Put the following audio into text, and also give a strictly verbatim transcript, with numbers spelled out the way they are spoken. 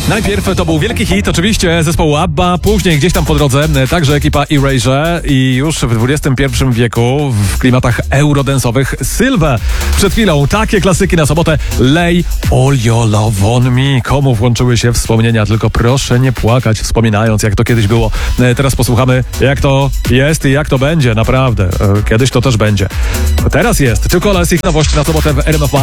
Najpierw to był wielki hit, oczywiście zespołu ABBA, później gdzieś tam po drodze także ekipa Erasure i już w dwudziestym pierwszym wieku w klimatach eurodensowych Sylwę. Przed chwilą takie klasyki na sobotę. Lay all your love on me. Komu włączyły się wspomnienia? Tylko proszę nie płakać, wspominając jak to kiedyś było. Teraz posłuchamy jak to jest i jak to będzie, naprawdę. Kiedyś to też będzie. Teraz jest tylko ich nowość na sobotę w R M F Max.